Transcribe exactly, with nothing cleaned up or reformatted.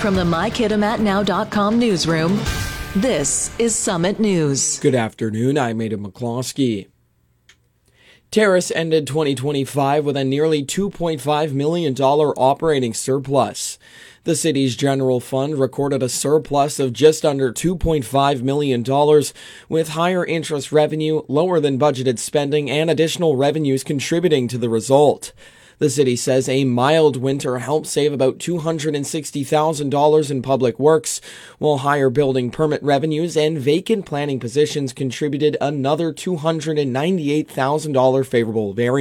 From the my kitimat now dot com newsroom, this is Summit News. Good afternoon, I'm Ada McCloskey. Terrace ended twenty twenty-five with a nearly two point five million dollars operating surplus. The city's general fund recorded a surplus of just under two point five million dollars, with higher interest revenue, lower than budgeted spending, and additional revenues contributing to the result. The city says a mild winter helped save about two hundred sixty thousand dollars in public works, while higher building permit revenues and vacant planning positions contributed another two hundred ninety-eight thousand dollars favorable variance.